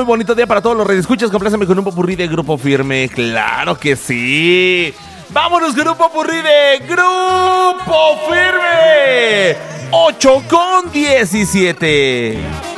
bonito día para todos los radioescuchas. Compláceme con un popurrí de Grupo Firme. ¡Claro que sí! ¡Vámonos con un popurrí de Grupo Firme! 8:17.